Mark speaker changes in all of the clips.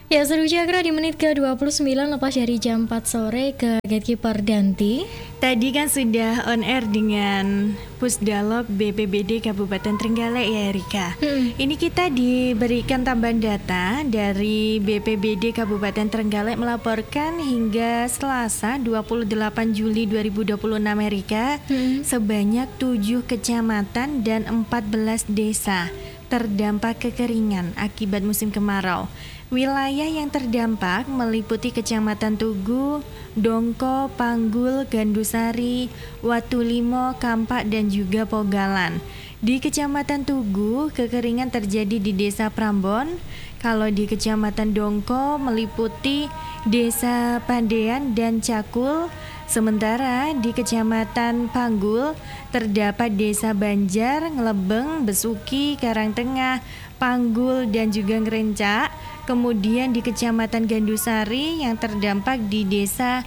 Speaker 1: Ya, seru Cakra di menit ke-29 lepas dari jam 4 sore ke Gatekeeper Danti.
Speaker 2: Tadi kan sudah on air dengan Pusdalop BPBD Kabupaten Trenggalek ya Erika. Ini kita diberikan tambahan data dari BPBD Kabupaten Trenggalek melaporkan hingga Selasa 28 Juli 2026 Erika, sebanyak 7 kecamatan dan 14 desa terdampak kekeringan akibat musim kemarau. Wilayah yang terdampak meliputi Kecamatan Tugu, Dongko, Panggul, Gandusari, Watulimo, Kampak, dan juga Pogalan. Di Kecamatan Tugu, kekeringan terjadi di Desa Prambon. Kalau di Kecamatan Dongko meliputi Desa Pandean dan Cakul. Sementara di Kecamatan Panggul terdapat Desa Banjar, Ngelebeng, Besuki, Karangtengah, Panggul, dan juga Ngerencak. Kemudian di Kecamatan Gandusari yang terdampak di Desa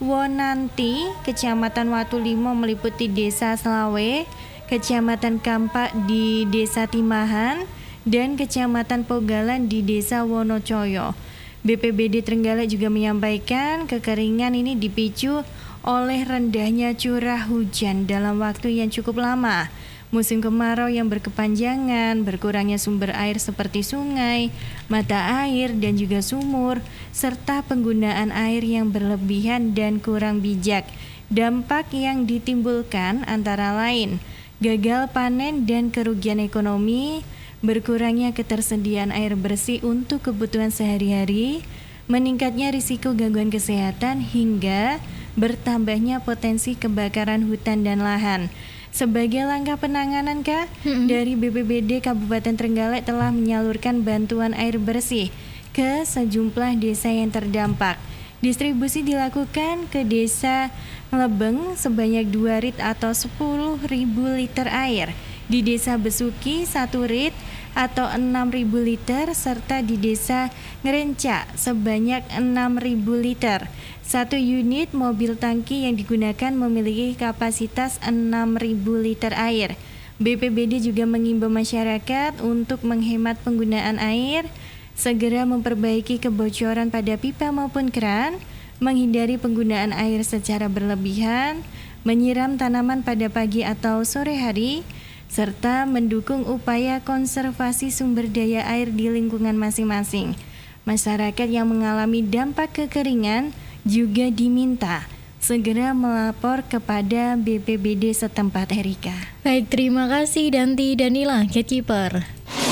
Speaker 2: Wonanti, Kecamatan Watulimo meliputi Desa Selawe, Kecamatan Kampak di Desa Timahan, dan Kecamatan Pogalan di Desa Wonocoyo. BPBD Trenggalek juga menyampaikan kekeringan ini dipicu oleh rendahnya curah hujan dalam waktu yang cukup lama, musim kemarau yang berkepanjangan, berkurangnya sumber air seperti sungai, mata air, dan juga sumur, serta penggunaan air yang berlebihan dan kurang bijak. Dampak yang ditimbulkan antara lain gagal panen dan kerugian ekonomi, berkurangnya ketersediaan air bersih untuk kebutuhan sehari-hari, meningkatnya risiko gangguan kesehatan, hingga bertambahnya potensi kebakaran hutan dan lahan. Sebagai langkah penanganan dari BPBD Kabupaten Trenggalek telah menyalurkan bantuan air bersih ke sejumlah desa yang terdampak. Distribusi dilakukan ke Desa Ngelebeng sebanyak 2 rit atau 10.000 liter air, di Desa Besuki 1 rit atau 6.000 liter, serta di Desa Ngerencak sebanyak 6.000 liter. 1 unit mobil tangki yang digunakan memiliki kapasitas 6.000 liter air. BPBD juga mengimbau masyarakat untuk menghemat penggunaan air, segera memperbaiki kebocoran pada pipa maupun keran, menghindari penggunaan air secara berlebihan, menyiram tanaman pada pagi atau sore hari, serta mendukung upaya konservasi sumber daya air di lingkungan masing-masing. Masyarakat yang mengalami dampak kekeringan juga diminta segera melapor kepada BPBD setempat Erika.
Speaker 1: Baik, terima kasih Danti Danila, Gatekeeper.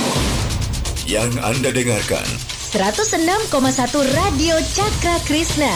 Speaker 3: Yang Anda dengarkan
Speaker 4: 106,1 Radio Cakra Krishna.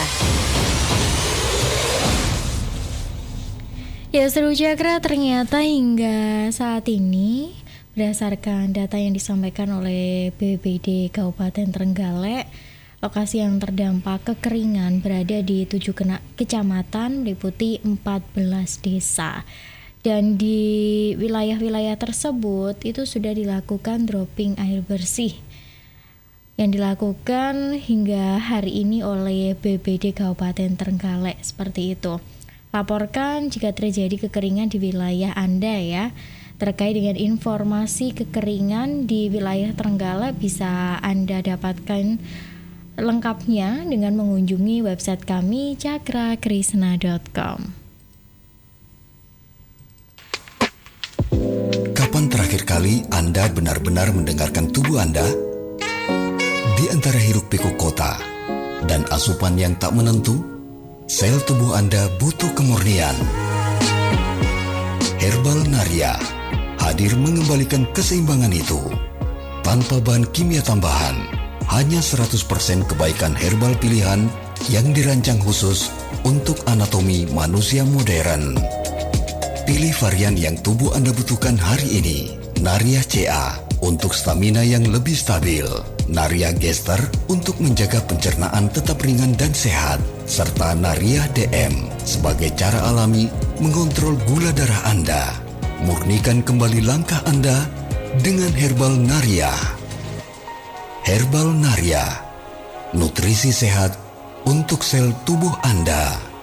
Speaker 1: Ya, seru Cakra, ternyata hingga saat ini berdasarkan data yang disampaikan oleh BPBD Kabupaten Trenggalek, lokasi yang terdampak kekeringan berada di 7 kecamatan meliputi 14 desa. Dan di wilayah-wilayah tersebut itu sudah dilakukan dropping air bersih yang dilakukan hingga hari ini oleh BPBD Kabupaten Trenggalek, seperti itu. Laporkan jika terjadi kekeringan di wilayah Anda ya. Terkait dengan informasi kekeringan di wilayah Trenggalek bisa Anda dapatkan lengkapnya dengan mengunjungi website kami cakrakrisna.com.
Speaker 3: Kapan terakhir kali Anda benar-benar mendengarkan tubuh Anda? Di antara hiruk-pikuk kota dan asupan yang tak menentu, sel tubuh Anda butuh kemurnian. Herbal Naria hadir mengembalikan keseimbangan itu. Tanpa bahan kimia tambahan, hanya 100% kebaikan herbal pilihan yang dirancang khusus untuk anatomi manusia modern. Pilih varian yang tubuh Anda butuhkan hari ini. Naria CA untuk stamina yang lebih stabil, Naria Gester untuk menjaga pencernaan tetap ringan dan sehat, serta Naria DM sebagai cara alami mengontrol gula darah Anda. Murnikan kembali langkah Anda dengan Herbal Naria. Herbal Naria, nutrisi sehat untuk sel tubuh Anda.